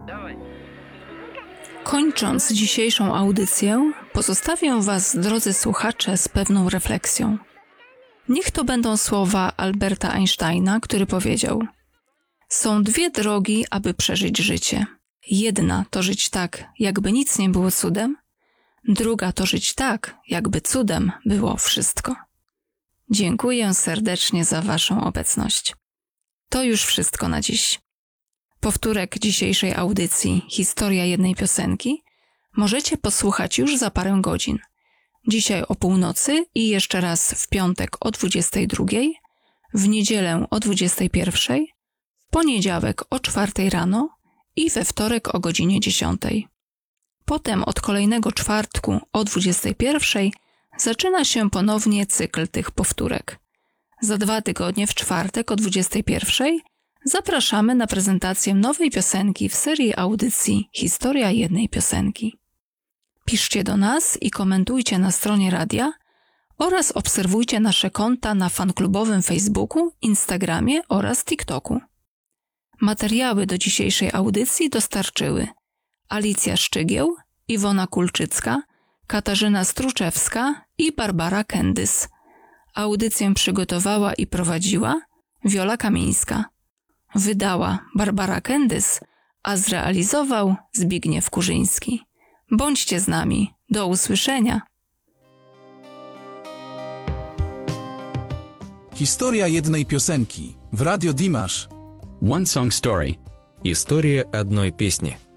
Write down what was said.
Kończąc dzisiejszą audycję, pozostawię Was, drodzy słuchacze, z pewną refleksją. Niech to będą słowa Alberta Einsteina, który powiedział: są dwie drogi, aby przeżyć życie. Jedna to żyć tak, jakby nic nie było cudem, druga to żyć tak, jakby cudem było wszystko. Dziękuję serdecznie za Waszą obecność. To już wszystko na dziś. Powtórek dzisiejszej audycji Historia jednej piosenki możecie posłuchać już za parę godzin. Dzisiaj o północy i jeszcze raz w piątek o 22, w niedzielę o 21, w poniedziałek o 4 rano i we wtorek o godzinie 10. Potem od kolejnego czwartku o 21 zaczyna się ponownie cykl tych powtórek. Za 2 tygodnie w czwartek o 21 zapraszamy na prezentację nowej piosenki w serii audycji Historia jednej piosenki. Piszcie do nas i komentujcie na stronie radia oraz obserwujcie nasze konta na fanklubowym Facebooku, Instagramie oraz TikToku. Materiały do dzisiejszej audycji dostarczyły Alicja Szczygieł, Iwona Kulczycka, Katarzyna Struczewska i Barbara Kendys. Audycję przygotowała i prowadziła Wiola Kamińska. Wydała Barbara Kendys, a zrealizował Zbigniew Kurzyński. Bądźcie z nami. Do usłyszenia. Historia jednej piosenki w Radio Dimash. One Song Story. История одной песни.